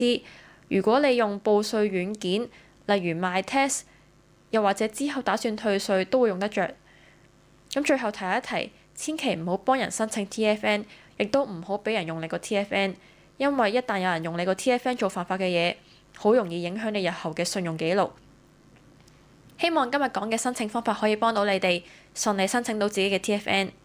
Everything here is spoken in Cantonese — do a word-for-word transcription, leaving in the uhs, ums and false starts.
如果你用報稅軟件，例如 MyTax， 又或者之後打算退稅，都會用得着。咁最後提一提，千祈唔好幫人申請 T F N， 亦都唔好俾人用你個 T F N， 因為一旦有人用你個 T F N 做犯法嘅嘢，好容易影響你日後嘅信用記錄。希望今日講嘅申請方法可以幫到你哋順利申請到自己嘅 T F N。